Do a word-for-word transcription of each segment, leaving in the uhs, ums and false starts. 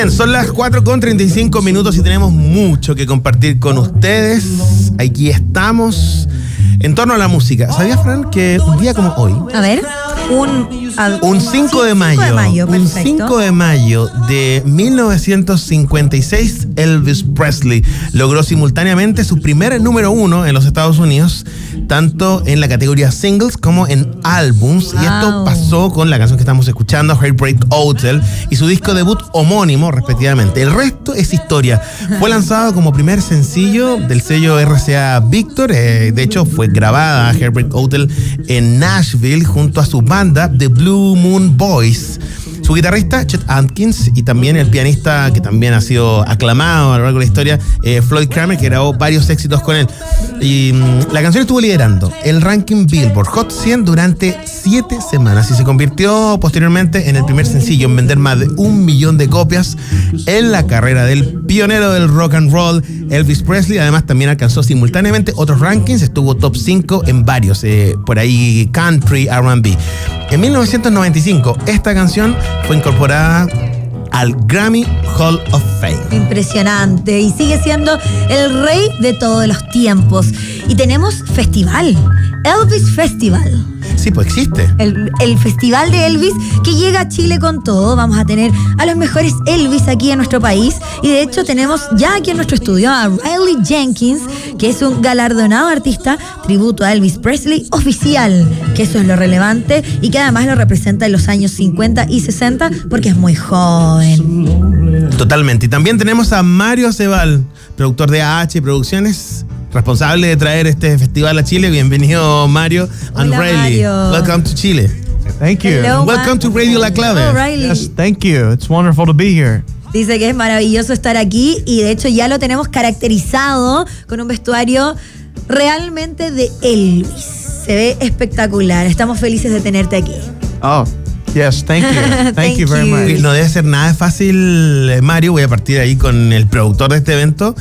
Son las cuatro con treinta y cinco minutos y tenemos mucho que compartir con ustedes. Aquí estamos en torno a la música. ¿Sabías, Fran, que un día como hoy, A ver, un... a- un cinco de mayo, cinco de mayo, un perfecto. cinco de mayo de mil novecientos cincuenta y seis, Elvis Presley logró simultáneamente su primer número uno en los Estados Unidos, tanto en la categoría singles como en álbums. Y esto Wow. pasó con la canción que estamos escuchando, Heartbreak Hotel, y su disco debut homónimo, respectivamente. El resto es historia. Fue lanzado como primer sencillo del sello R C A Victor. Eh, de hecho, fue grabada Heartbreak Hotel en Nashville junto a su banda The Blue Moon Boys. Su guitarrista, Chet Atkins, y también el pianista que también ha sido aclamado a lo largo de la historia, eh, Floyd Kramer, que grabó varios éxitos con él. Y mmm, la canción estuvo liderando el ranking Billboard Hot cien durante siete semanas y se convirtió posteriormente en el primer sencillo en vender más de un millón de copias en la carrera del pionero del rock and roll, Elvis Presley. Además, también alcanzó simultáneamente otros rankings, estuvo top cinco en varios, eh, por ahí country, R and B. En mil novecientos noventa y cinco, esta canción fue incorporada al Grammy Hall of Fame. Impresionante. Y sigue siendo el rey de todos los tiempos. Y tenemos festival. Elvis Festival. Sí, pues existe. El, el festival de Elvis que llega a Chile con todo. Vamos a tener a los mejores Elvis aquí en nuestro país. Y de hecho tenemos ya aquí en nuestro estudio a Riley Jenkins, que es un galardonado artista tributo a Elvis Presley oficial, que eso es lo relevante y que además lo representa en los años cincuenta y sesenta porque es muy joven. Totalmente. Y también tenemos a Mario Aceval, productor de A H Producciones, responsable de traer este festival a Chile. Bienvenido, Mario. And Hola, Riley, Mario. welcome to Chile. Thank you. Hello, Welcome to Radio La Clave. Hello, Riley. Yes, thank you. It's wonderful to be here. Dice que es maravilloso estar aquí y de hecho ya lo tenemos caracterizado con un vestuario realmente de Elvis. Se ve espectacular. Estamos felices de tenerte aquí. Oh, yes, thank you. Thank, Thank you very you. much. No debe ser nada fácil, eh, Mario. Voy a partir ahí con el productor de este evento.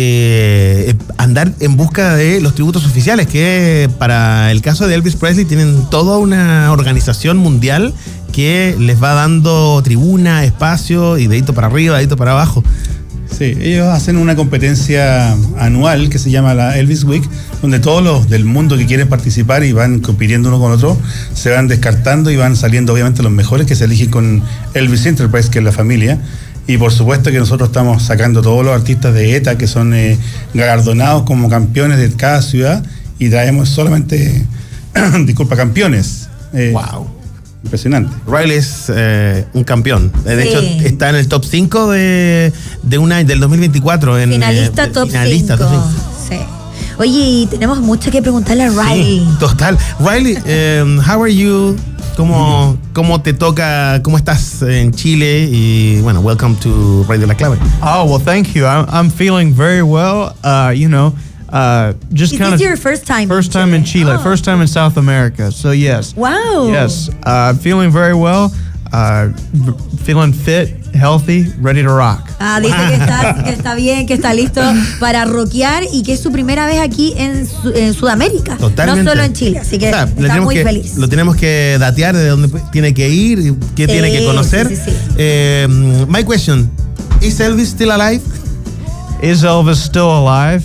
Eh, andar en busca de los tributos oficiales, que para el caso de Elvis Presley tienen toda una organización mundial que les va dando tribuna, espacio y dedito para arriba, dedito para abajo. Sí, ellos hacen una competencia anual que se llama la Elvis Week, donde todos los del mundo que quieren participar y van compitiendo uno con otro, se van descartando y van saliendo obviamente los mejores que se eligen con Elvis Enterprise, que es la familia. Y por supuesto que nosotros estamos sacando todos los artistas de E T A que son eh, galardonados como campeones de cada ciudad y traemos solamente, disculpa, campeones. Eh, Wow. Impresionante. Riley es eh, un campeón. De Sí. hecho, está en el top cinco de, de un año, del dos mil veinticuatro. En, Finalista eh, top finalista, cinco. top cinco. Sí. Oye, y tenemos mucho que preguntarle a Riley. Sí, total. Riley, um, how are you? ¿Cómo, ¿Cómo te toca? ¿Cómo estás en Chile? Y bueno, welcome to Radio La Clave. Oh, well, thank you. I'm, I'm feeling very well. Uh, you know, uh, just Is kind this of your first time? first in time in Chile, Oh. first time in South America. So yes, Wow. yes, uh, feeling very well. Uh, v- feeling fit, healthy, ready to rock. Ah, dice que está, que está bien, que está listo para rockear y que es su primera vez aquí en, Su- en Sudamérica. Totalmente. No solo en Chile, así que O sea, le está tenemos muy que- feliz. Lo tenemos que datear de dónde tiene que ir, y qué Sí, tiene que conocer. sí, sí, sí. Eh, my question, is Elvis still alive? Is Elvis still alive?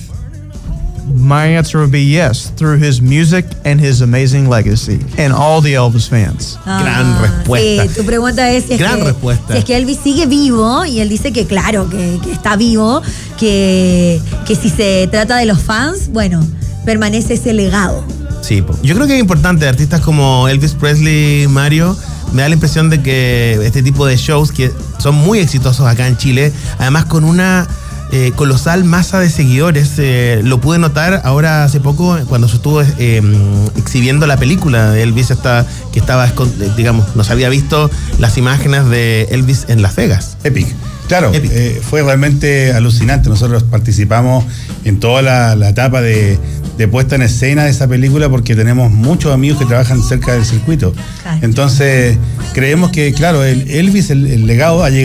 My answer would be yes, through his music and his amazing legacy, and all the Elvis fans. Gran respuesta. Sí, tu pregunta es si es, Gran que, respuesta. si es que Elvis sigue vivo, y él dice que claro, que, que está vivo, que, que si se trata de los fans, bueno, permanece ese legado. Sí, po. Yo creo que es importante, artistas como Elvis Presley, Mario, me da la impresión de que este tipo de shows que son muy exitosos acá en Chile, además con una eh, colosal masa de seguidores, eh, lo pude notar ahora hace poco cuando se estuvo eh, exhibiendo la película de Elvis, esta, que estaba, escond- digamos, nos había visto las imágenes de Elvis en Las Vegas. Epic. Claro, Epic. eh, fue realmente alucinante. Nosotros participamos en toda la, la etapa de, de puesta en escena de esa película porque tenemos muchos amigos que trabajan cerca del circuito. Claro. Entonces, creemos que, claro, el Elvis, el, el legado ha llegado